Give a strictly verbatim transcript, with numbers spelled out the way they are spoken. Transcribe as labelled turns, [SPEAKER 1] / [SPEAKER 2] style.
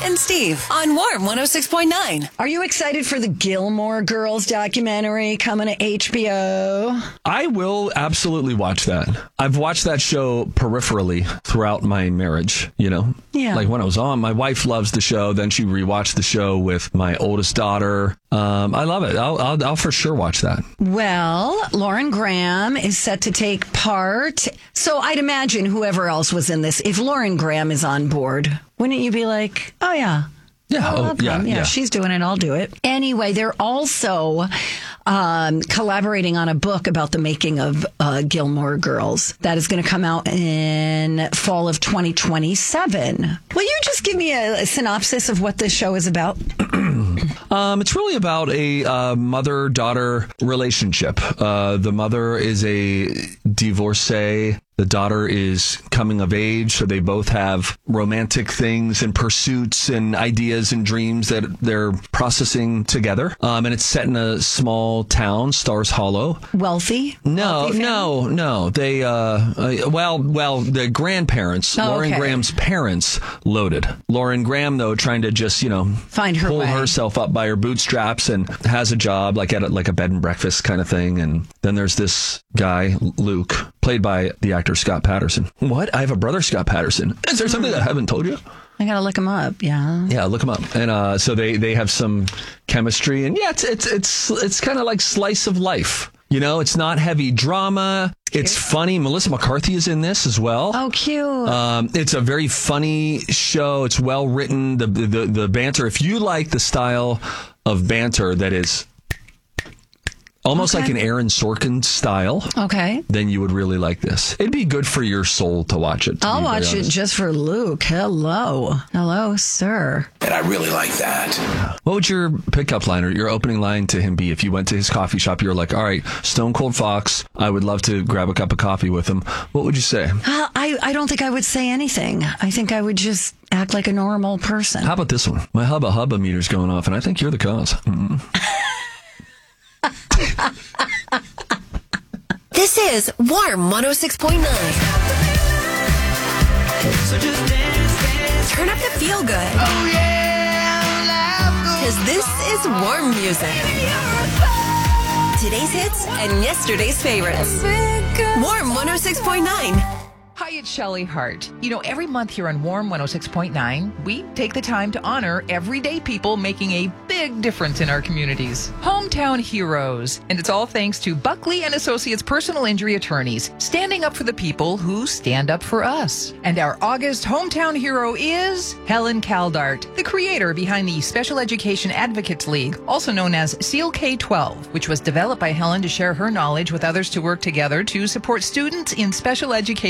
[SPEAKER 1] and Steve on Warm one oh six point nine.
[SPEAKER 2] Are you excited for the Gilmore Girls documentary coming to H B O?
[SPEAKER 3] I will absolutely watch that. I've watched that show peripherally throughout my marriage, you know?
[SPEAKER 2] Yeah.
[SPEAKER 3] Like when I was on, my wife loves the show. Then she rewatched the show with my oldest daughter. Um, I love it. I'll, I'll, I'll for sure watch that.
[SPEAKER 2] Well, Lauren Graham is set to take part. So I'd imagine whoever else was in this, if Lauren Graham is on board, wouldn't you be like, oh, yeah.
[SPEAKER 3] Yeah,
[SPEAKER 2] I'll
[SPEAKER 3] oh,
[SPEAKER 2] come.
[SPEAKER 3] yeah,
[SPEAKER 2] yeah,
[SPEAKER 3] yeah.
[SPEAKER 2] She's doing it. I'll do it. Anyway, they're also um, collaborating on a book about the making of uh, Gilmore Girls that is going to come out in fall of twenty twenty-seven. Will you just give me a, a synopsis of what this show is about?
[SPEAKER 3] Um, it's really about a uh, mother-daughter relationship. Uh, the mother is a divorcee. The daughter is coming of age, so they both have romantic things and pursuits and ideas and dreams that they're processing together. Um, and it's set in a small town, Stars Hollow.
[SPEAKER 2] Wealthy?
[SPEAKER 3] No,
[SPEAKER 2] Wealthy
[SPEAKER 3] no, no. They, uh, uh, well, well, the grandparents,
[SPEAKER 2] Oh,
[SPEAKER 3] Lauren
[SPEAKER 2] okay.
[SPEAKER 3] Graham's parents, loaded. Lauren Graham, though, trying to just, you know,
[SPEAKER 2] Find her
[SPEAKER 3] pull
[SPEAKER 2] way.
[SPEAKER 3] herself up by her bootstraps and has a job like at a, like a bed and breakfast kind of thing. And then there's this guy, Luke, played by the actor Scott Patterson. What? I have a brother, Scott Patterson. Is there something that I haven't told you?
[SPEAKER 2] I got to look him up. Yeah.
[SPEAKER 3] Yeah, look him up. And uh, so they, they have some chemistry. And yeah, it's it's it's it's kind of like slice of life. You know, it's not heavy drama. It's funny. Melissa McCarthy is in this as well.
[SPEAKER 2] Oh, cute.
[SPEAKER 3] Um, it's a very funny show. It's well written. The, the the banter. If you like the style of banter that is almost
[SPEAKER 2] Okay.
[SPEAKER 3] like an Aaron Sorkin style,
[SPEAKER 2] Okay.
[SPEAKER 3] then you would really like this. It'd be good for your soul to watch it. to
[SPEAKER 2] I'll
[SPEAKER 3] be very
[SPEAKER 2] watch it
[SPEAKER 3] honest.
[SPEAKER 2] just for Luke. Hello. Hello, sir.
[SPEAKER 4] And I really like that.
[SPEAKER 3] What would your pickup line or your opening line to him be if you went to his coffee shop? You're like, all right, Stone Cold Fox, I would love to grab a cup of coffee with him. What would you say?
[SPEAKER 2] Uh, I, I don't think I would say anything. I think I would just act like a normal person.
[SPEAKER 3] How about this one? My hubba hubba meter's going off, and I think you're the cause. Mm.
[SPEAKER 1] This is Warm one oh six point nine. Turn up the feel good. Oh, yeah. Because this is warm music. Today's hits and yesterday's favorites. Warm one oh six point nine.
[SPEAKER 5] Hi, it's Shelley Hart. You know, every month here on Warm one oh six point nine, we take the time to honor everyday people making a big difference in our communities. Hometown heroes. And it's all thanks to Buckley and Associates personal injury attorneys, standing up for the people who stand up for us. And our August hometown hero is Helen Caldart, the creator behind the Special Education Advocates League, also known as SEAL K twelve, which was developed by Helen to share her knowledge with others to work together to support students in special education